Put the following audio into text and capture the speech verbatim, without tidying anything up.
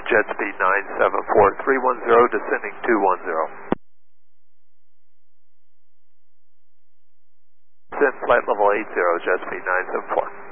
jet speed nine seven four three one zero, descending two one zero. Descend flight level eight zero, jet speed nine seven four.